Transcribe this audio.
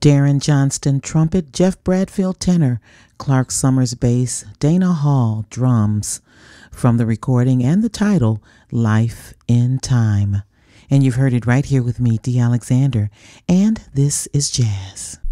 Darren Johnston trumpet, Jeff Bradfield tenor, Clark Summers bass, Dana Hall drums, from the recording and the title, Life in Time. And you've heard it right here with me, Dee Alexander, and this is jazz.